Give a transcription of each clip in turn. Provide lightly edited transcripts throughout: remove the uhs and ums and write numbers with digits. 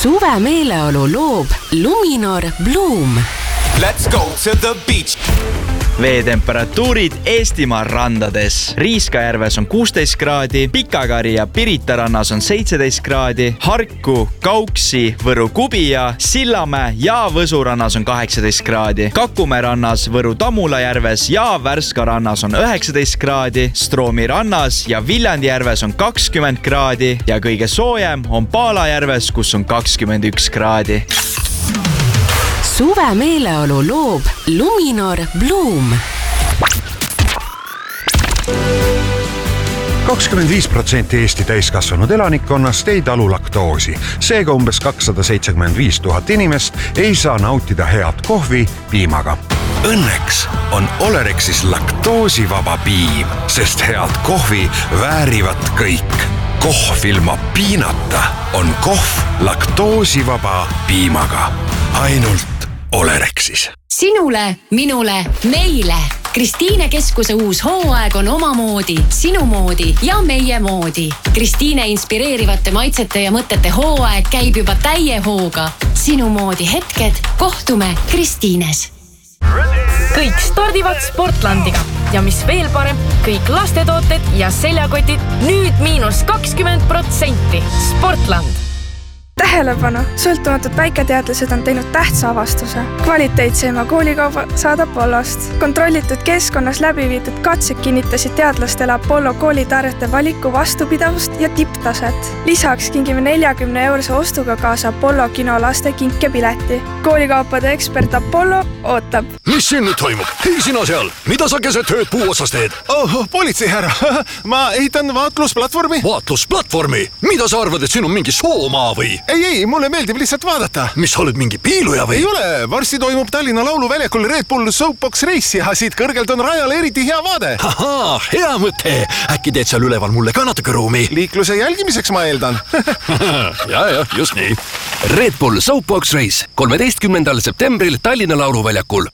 Suve meeleolu loob Luminor Bloom. Let's go to the beach. Veetemperatuurid Eestimaa randades. Riiskajärves on 16 kraadi, Pikakari ja Pirita rannas on 17 kraadi, Harku, Kauksi, Võru Kubia, Sillamäe ja Võsu rannas on 18 kraadi, Kakumäe rannas, Võru Tamula järves ja Värska rannas on 19 kraadi, Stroomi rannas ja Viljandi järves on 20 kraadi ja kõige soojem on Paala järves, kus on 21 kraadi. Suve meeleolu loob Luminor Bloom. 25% Eesti täiskasvanud elanikkonnast ei talu laktoosi. Seega umbes 275 000 inimest ei saa nautida head kohvi piimaga. Õnneks on Olerexis laktoosivaba piim, sest head kohvi väärivad kõik. Kohv ilma piinata on kohv laktoosivaba piimaga. Ainult Olerexis. Sinule, minule, meile. Kristiine Keskuse uus hooaeg on omamoodi, sinu moodi ja meie moodi. Kristiine inspireerivate maitsete ja mõtete hooaeg käib juba täie hooga. Sinu moodi hetked, kohtume Kristiines. Kõik stardivad Sportlandiga ja mis veel parem, kõik lastetooted ja seljakotid nüüd -20%. Sportland. Tähelepanu! Sõltumatud väiketeadlased on teinud tähtsa avastuse. Kvaliteetseima koolikauba saad Apollost. Kontrollitud keskkonnas läbi viidud katsed kinnitasid teadlastele Apollo koolitarjete valiku vastupidavust ja tipptaset. Lisaks kingime 40 € ostuga kaasa Apollo kino laste kinkepileti. Koolikaupade ekspert Apollo ootab. Mis siin nüüd toimub? Hei sina seal! Mida sa keset tööd puu otsas teed? Politsei härra! Ma ehitan vaatlusplatvormi. Vaatlusplatvormi? Mida sa arvad, et siin on mingi soomaa või? Ei, mulle meeldib lihtsalt vaadata. Mis sa oled mingi piiluja või? Ei ole, varsti toimub Tallinna lauluväljakul Red Bull Soapbox Race ja siit kõrgelt on rajale eriti hea vaade. Ahaa, hea mõte. Äkki teed seal üleval mulle ka natuke ruumi? Liikluse jälgimiseks ma eeldan. ja, just nii. Red Bull Soapbox Race 13. septembril Tallinna lauluväljakul.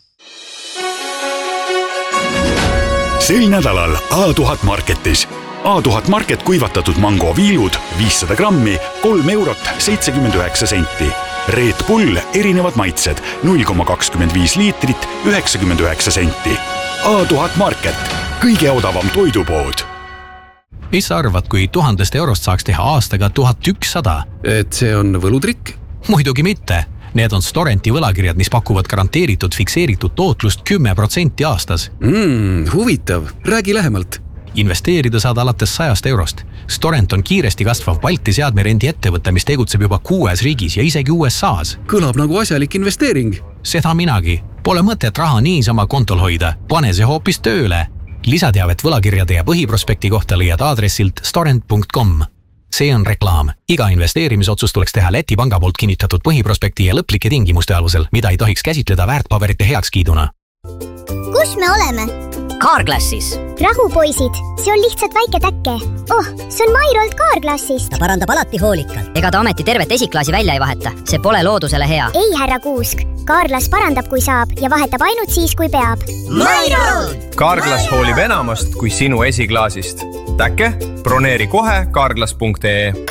Sel nädalal A1000 Marketis. A1000 Market kuivatatud mango viilud 500 grammi 3,79 €. Red Bull erinevad maitsed 0,25 liitrit 99 senti. A1000 Market, kõige odavam toidupood. Mis sa arvad, kui 1000 eurost saaks teha aastaga 1100? Et see on võlutrikk? Muidugi mitte. Need on Storenti võlakirjad, mis pakuvad garanteeritud fikseeritud tootlust 10% aastas. Huvitav. Räägi lähemalt. Investeerida saad alates 100 eurost. Storent on kiiresti kasvav Balti seadmerendi ettevõte, mis tegutseb juba 6 riigis ja isegi USA's. Kõlab nagu asjalik investeering. Seda minagi. Pole mõtet raha niisama kontol hoida. Pane see hoopis tööle. Lisateavet võlakirjade ja põhiprospekti kohta leiad aadressilt storent.com. See on reklaam. Iga investeerimisotsust tuleks teha Läti panga poolt kinnitatud põhiprospekti ja lõplike tingimuste alusel, mida ei tohiks käsitleda väärtpaberite heakskiiduna. Kus me oleme? Carglassis. Rahu, poisid. See on lihtsalt väike täkke. See on Mairolt Carglassist. Ta parandab alati hoolikalt. Ega ta ometi tervet esiklaasi välja ei vaheta. See pole loodusele hea. Ei, härra Kuusk. Carglass parandab, kui saab ja vahetab ainult siis, kui peab. Mairolt! Carglass hoolib enamast kui sinu esiklaasist. Täkke? Broneeri kohe carglass.ee.